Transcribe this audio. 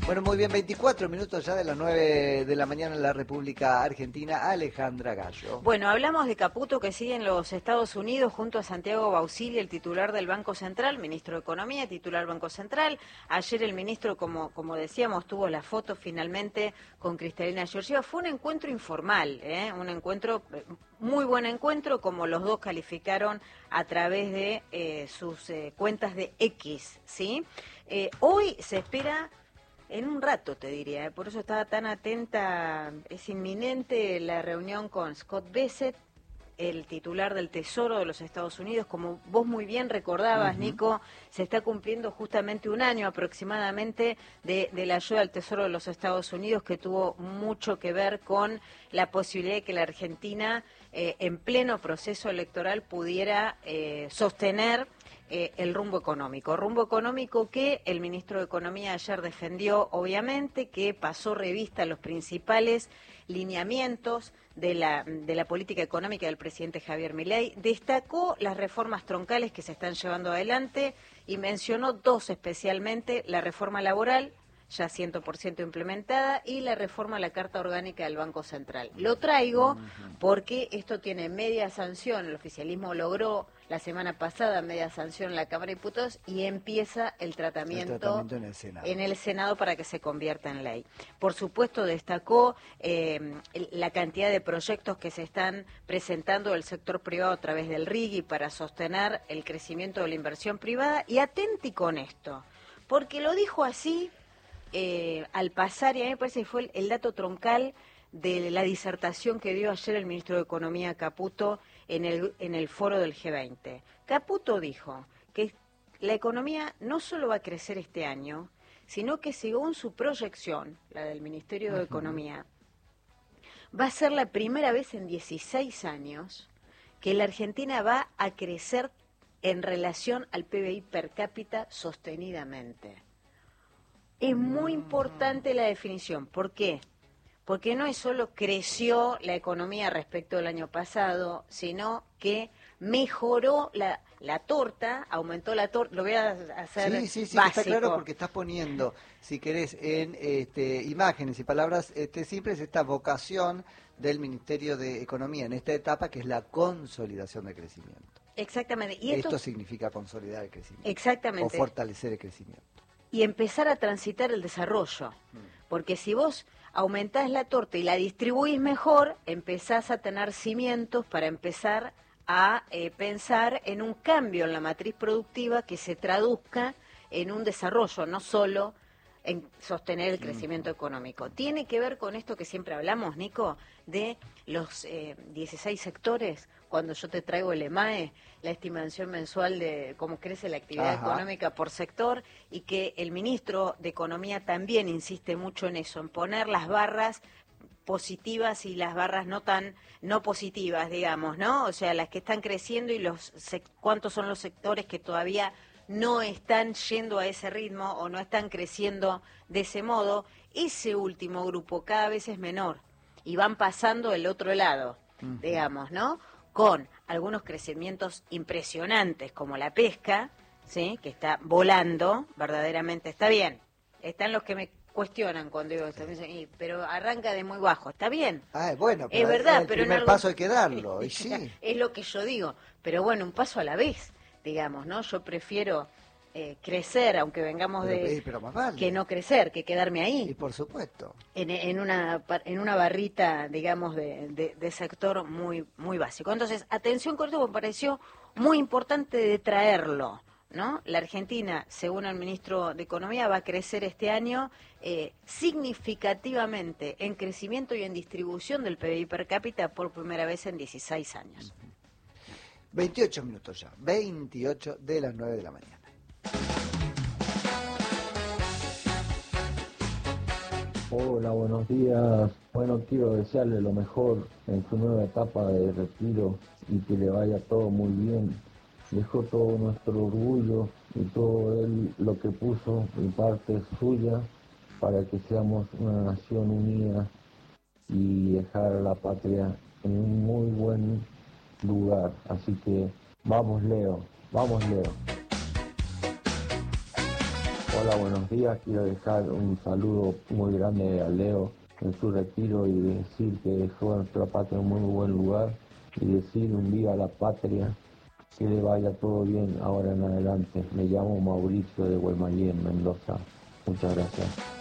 Bueno, muy bien, 24 minutos ya de las 9 de la mañana en la República Argentina. Alejandra Gallo. Bueno, hablamos de Caputo, que sigue en los Estados Unidos junto a Santiago Bausili, el titular del Banco Central, ministro de Economía, titular Banco Central. Ayer el ministro, como decíamos, tuvo la foto finalmente con Cristalina Georgieva. Fue un encuentro informal, un encuentro, muy buen encuentro, como los dos calificaron a través de sus cuentas de X, ¿sí? Hoy se espera... En un rato, te diría, por eso estaba tan atenta. Es inminente la reunión con Scott Bessent, el titular del Tesoro de los Estados Unidos. Como vos muy bien recordabas, Nico, se está cumpliendo justamente un año aproximadamente de la ayuda al Tesoro de los Estados Unidos, que tuvo mucho que ver con la posibilidad de que la Argentina, en pleno proceso electoral, pudiera sostener el rumbo económico que el ministro de Economía ayer defendió, obviamente, que pasó revista a los principales lineamientos de la política económica del presidente Javier Milei, destacó las reformas troncales que se están llevando adelante y mencionó dos especialmente: la reforma laboral, ya 100% implementada, y la reforma a la Carta Orgánica del Banco Central. Lo traigo porque esto tiene media sanción, el oficialismo logró la semana pasada media sanción en la Cámara de Diputados y empieza el tratamiento en el Senado para que se convierta en ley. Por supuesto, destacó la cantidad de proyectos que se están presentando del sector privado a través del RIGI para sostener el crecimiento de la inversión privada, y atenti con esto, porque lo dijo así al pasar, y a mí me parece que fue el dato troncal de la disertación que dio ayer el ministro de Economía Caputo en el foro del G20. Caputo dijo que la economía no solo va a crecer este año, sino que según su proyección, la del Ministerio de Economía, va a ser la primera vez en 16 años que la Argentina va a crecer en relación al PBI per cápita sostenidamente. Es muy importante la definición. ¿Por qué? Porque no es solo creció la economía respecto del año pasado, sino que mejoró la torta, aumentó la torta. Lo voy a hacer sí, básico. Está claro, porque estás poniendo, si querés, en imágenes y palabras simples, esta vocación del Ministerio de Economía en esta etapa, que es la consolidación del crecimiento. Exactamente. Y esto significa consolidar el crecimiento. Exactamente. O fortalecer el crecimiento. Y empezar a transitar el desarrollo. Porque si vos aumentás la torta y la distribuís mejor, empezás a tener cimientos para empezar a pensar en un cambio en la matriz productiva que se traduzca en un desarrollo, no solo en sostener el crecimiento económico. Tiene que ver con esto que siempre hablamos, Nico, de los 16 sectores. Cuando yo te traigo el EMAE, la estimación mensual de cómo crece la actividad económica por sector, y que el ministro de Economía también insiste mucho en eso, en poner las barras positivas y las barras no positivas, digamos, ¿no? O sea, las que están creciendo y cuántos son los sectores que todavía no están yendo a ese ritmo o no están creciendo de ese modo. Ese último grupo cada vez es menor y van pasando el otro lado, digamos, ¿no? Con algunos crecimientos impresionantes como la pesca, ¿sí? Que está volando, verdaderamente está bien. Están los que me cuestionan cuando digo esto, pero arranca de muy bajo, está bien. Bueno, es verdad, el pero primer paso hay que darlo, y sí. Es lo que yo digo, pero bueno, un paso a la vez, digamos, ¿no? Yo prefiero crecer, aunque vengamos pero más vale. que no crecer, que quedarme ahí. Y por supuesto. En una barrita, digamos, de sector muy, muy básico. Entonces, atención con esto, me pareció muy importante de traerlo, ¿no? La Argentina, según el ministro de Economía, va a crecer este año significativamente en crecimiento y en distribución del PBI per cápita por primera vez en 16 años. 28 minutos ya, 28 de las 9 de la mañana. Hola, buenos días. Bueno, quiero desearle lo mejor en su nueva etapa de retiro y que le vaya todo muy bien. Dejó todo nuestro orgullo y todo él lo que puso en parte suya para que seamos una nación unida y dejar a la patria en un muy buen lugar. Así que vamos Leo, vamos Leo. Hola, buenos días. Quiero dejar un saludo muy grande a Leo en su retiro y decir que dejó a nuestra patria en muy buen lugar y decir un viva la patria, que le vaya todo bien ahora en adelante. Me llamo Mauricio de Guaymallén, Mendoza. Muchas gracias.